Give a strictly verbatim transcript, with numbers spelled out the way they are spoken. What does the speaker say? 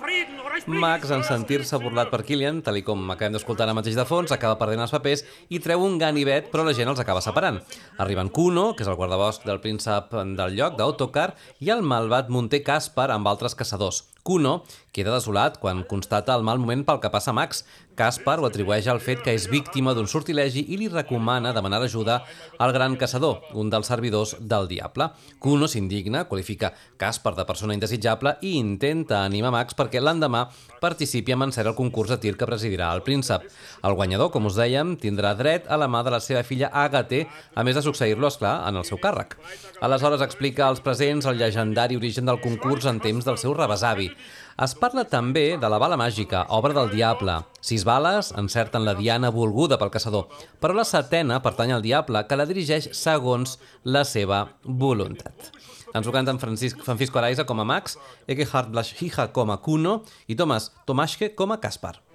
Max, en sentir-se burlat per Kilian, tal i com acabem d'escoltar ara mateix de fons, acaba perdent els papers i treu un ganivet, però la gent els acaba separant. Arriben Kuno, que és el guardabosc del príncep del lloc, d'Ottokar, i el malvat munter Caspar amb altres caçadors. Kuno queda desolat quan constata el mal moment pel que passa a Max. Caspar ho atribueix al fet que és víctima d'un sortilegi i li recomana demanar ajuda al gran caçador, un dels servidors del diable. Kuno s'indigna, qualifica Caspar de persona indesitjable i intenta animar Max perquè l'endemà participi amb encert al concurs de tir que presidirà el príncep. El guanyador, com us dèiem, tindrà dret a la mà de la seva filla Àgate, a més de succeir-lo, esclar, en el seu càrrec. Aleshores explica als presents el llegendari origen del concurs en temps del seu rebesavi. Es parla també de la bala màgica, obra del diable. Sis bales encerten la diana volguda pel caçador, però la setena pertany al diable, que la dirigeix segons la seva voluntat. Ens ho canten Francisco, Francisco Araiza com a Max, Eckehard Blashija com a Kuno i Thomas Tomaschke com a Caspar.